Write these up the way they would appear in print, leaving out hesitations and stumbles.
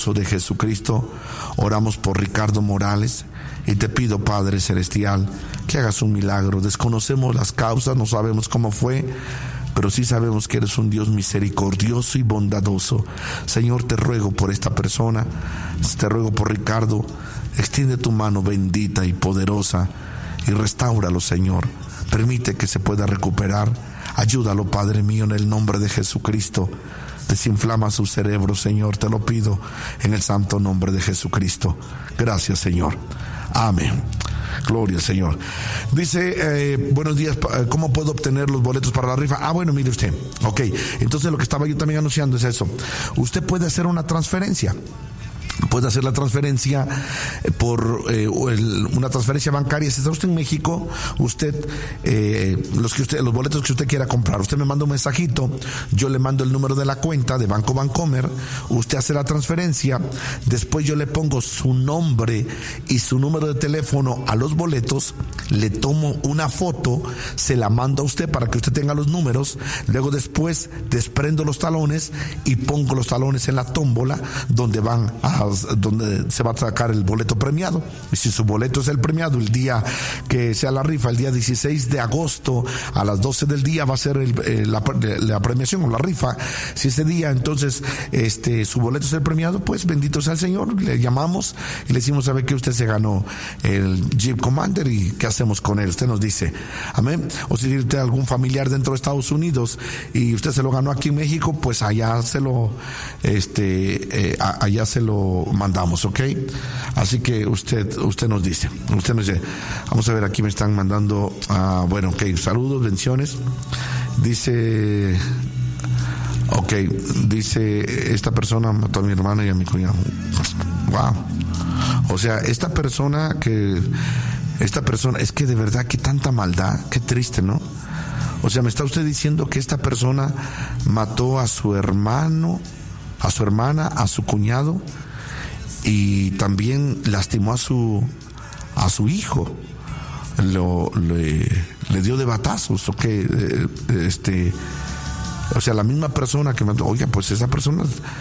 poderoso de Jesucristo, oramos por Ricardo Morales y te pido, Padre Celestial, que hagas un milagro. Desconocemos las causas, no sabemos cómo fue, pero sí sabemos que eres un Dios misericordioso y bondadoso. Señor, te ruego por esta persona, te ruego por Ricardo, extiende tu mano bendita y poderosa y restáuralo, Señor. Permite que se pueda recuperar. Ayúdalo, Padre mío, en el nombre de Jesucristo. Desinflama su cerebro, Señor, te lo pido en el santo nombre de Jesucristo. Gracias, Señor. Amén. Gloria al Señor. Dice, buenos días, ¿cómo puedo obtener los boletos para la rifa? Bueno, mire usted. Ok, entonces lo que estaba yo también anunciando es eso. Usted puede hacer una transferencia. Puede hacer la transferencia por una transferencia bancaria. Si está usted en México, los boletos que usted quiera comprar, usted me manda un mensajito, yo le mando el número de la cuenta de Banco Bancomer, usted hace la transferencia, después yo le pongo su nombre y su número de teléfono a los boletos, le tomo una foto, se la mando a usted para que usted tenga los números, luego después desprendo los talones y pongo los talones en la tómbola donde se va a sacar el boleto premiado. Y si su boleto es el premiado, el día que sea la rifa, el día 16 de agosto a las 12 del día va a ser la premiación o la rifa. Si ese día entonces su boleto es el premiado, pues bendito sea el Señor, le llamamos y le decimos, ¿sabe que usted se ganó el Jeep Commander y qué hacemos con él? Usted nos dice, amén. O si tiene usted algún familiar dentro de Estados Unidos y usted se lo ganó aquí en México, pues allá se lo mandamos, ¿ok? Así que usted nos dice, vamos a ver, aquí me están mandando, bueno, ok, saludos, bendiciones. Dice, esta persona mató a mi hermana y a mi cuñado. Wow. O sea, esta persona, es que de verdad, que tanta maldad, qué triste, ¿no? O sea, me está usted diciendo que esta persona mató a su hermano, a su hermana, a su cuñado, y también lastimó a su hijo, le dio de batazos, ¿ok? O sea, la misma persona que mató, oiga, pues esa persona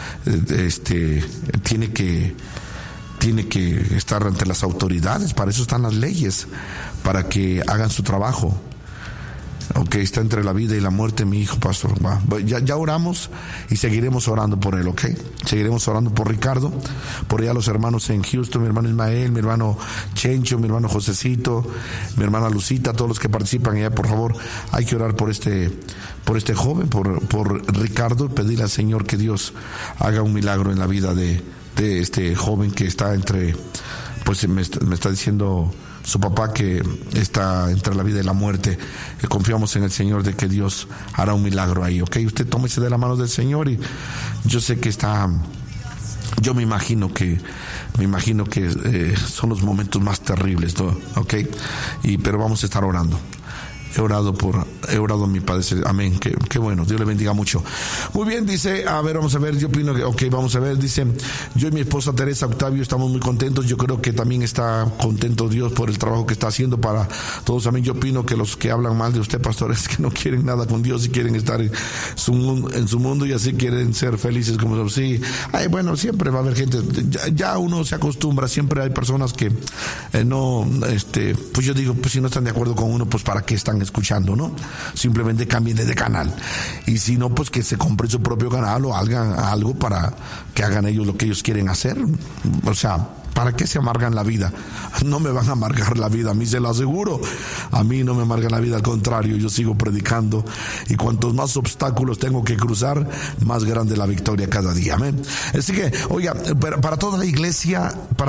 tiene que estar ante las autoridades, para eso están las leyes, para que hagan su trabajo. Ok, está entre la vida y la muerte mi hijo, pastor. Ya oramos y seguiremos orando por él, ok. Seguiremos orando por Ricardo, por allá los hermanos en Houston, mi hermano Ismael, mi hermano Chencho, mi hermano Josecito, mi hermana Lucita, todos los que participan allá, por favor, hay que orar por este joven, por Ricardo, pedirle al Señor que Dios haga un milagro en la vida de este joven que está pues me está diciendo su papá que está entre la vida y la muerte. Confiamos en el Señor de que Dios hará un milagro ahí, ¿ok? Usted tómese de la mano del Señor y yo sé que yo me imagino que son los momentos más terribles, ¿no? ¿Ok? pero vamos a estar orando. He orado a mi Padre. Amén. Qué bueno. Dios le bendiga mucho. Muy bien, dice, vamos a ver, yo opino que, ok, vamos a ver, dice, yo y mi esposa Teresa Octavio estamos muy contentos. Yo creo que también está contento Dios por el trabajo que está haciendo para todos. Amén. Yo opino que los que hablan mal de usted, pastor, es que no quieren nada con Dios y quieren estar en su mundo y así quieren ser felices como sí. Bueno, siempre va a haber gente, ya uno se acostumbra, siempre hay personas que pues yo digo, pues si no están de acuerdo con uno, pues para qué están escuchando, ¿no? Simplemente cambien de canal. Y si no, pues que se compre su propio canal o hagan algo para que hagan ellos lo que ellos quieren hacer. O sea, ¿para qué se amargan la vida? No me van a amargar la vida, a mí se lo aseguro. A mí no me amargan la vida, al contrario, yo sigo predicando y cuantos más obstáculos tengo que cruzar, más grande la victoria cada día. Amén. Así que, oiga, para toda la iglesia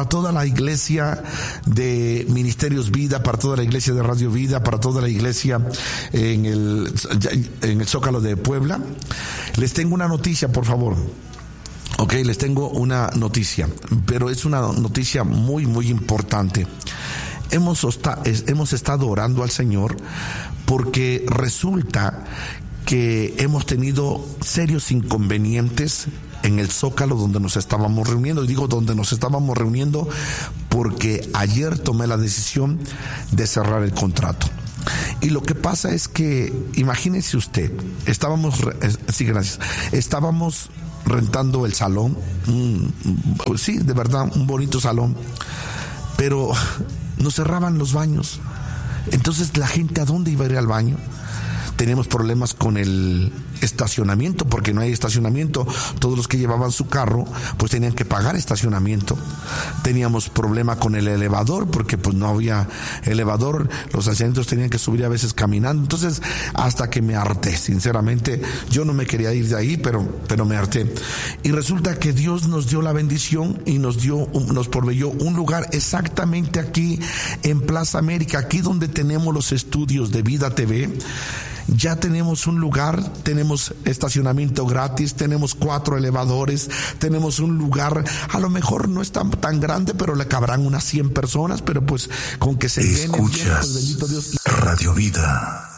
de Ministerios Vida, para toda la iglesia de Radio Vida, para toda la iglesia en el Zócalo de Puebla, les tengo una noticia, por favor. Ok, les tengo una noticia, pero es una noticia muy, muy importante. Hemos estado orando al Señor porque resulta que hemos tenido serios inconvenientes en el Zócalo donde nos estábamos reuniendo. Y digo donde nos estábamos reuniendo porque ayer tomé la decisión de cerrar el contrato. Y lo que pasa es que, imagínese usted, estábamos rentando el salón. Sí, de verdad, un bonito salón. Pero nos cerraban los baños. Entonces, ¿la gente a dónde iba a ir al baño? Teníamos problemas con el estacionamiento, porque no hay estacionamiento. Todos los que llevaban su carro pues tenían que pagar estacionamiento. Teníamos problema con el elevador, porque pues no había elevador. Los asientos tenían que subir a veces caminando. Entonces, hasta que me harté, sinceramente. Yo no me quería ir de ahí, pero me harté. Y resulta que Dios nos dio la bendición y nos proveyó un lugar exactamente aquí en Plaza América, aquí donde tenemos los estudios de Vida TV. Ya tenemos un lugar, tenemos estacionamiento gratis, tenemos 4 elevadores, tenemos un lugar, a lo mejor no es tan grande, pero le cabrán unas 100 personas, pero pues con que se llene bien, pues bendito Dios. Radio Vida.